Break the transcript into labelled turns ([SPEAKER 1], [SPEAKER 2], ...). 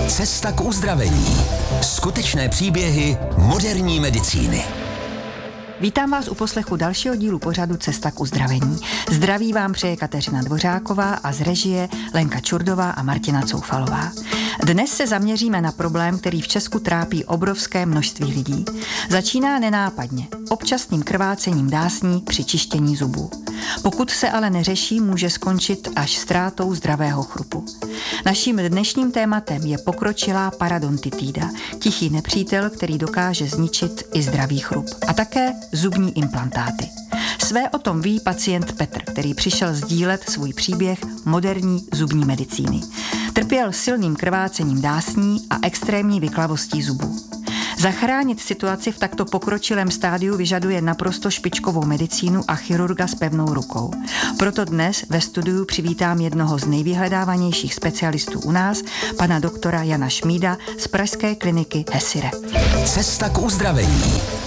[SPEAKER 1] Cesta k uzdravení. Skutečné příběhy moderní medicíny.
[SPEAKER 2] Vítám vás u poslechu dalšího dílu pořadu Cesta k uzdravení. Zdraví vám přeje Kateřina Dvořáková a z režie Lenka Čurdová a Martina Coufalová. Dnes se zaměříme na problém, který v Česku trápí obrovské množství lidí. Začíná nenápadně, občasným krvácením dásní při čištění zubů. Pokud se ale neřeší, může skončit až ztrátou zdravého chrupu. Naším dnešním tématem je pokročilá parodontitída, tichý nepřítel, který dokáže zničit i zdravý chrup. A také zubní implantáty. Své o tom ví pacient Petr, který přišel sdílet svůj příběh moderní zubní medicíny. Trpěl silným krvácením dásní a extrémní vyklavostí zubů. Zachránit situaci v takto pokročilém stádiu vyžaduje naprosto špičkovou medicínu a chirurga s pevnou rukou. Proto dnes ve studiu přivítám jednoho z nejvyhledávanějších specialistů u nás, pana doktora Jana Šmída z pražské kliniky Hesire.
[SPEAKER 1] Cesta k uzdravení.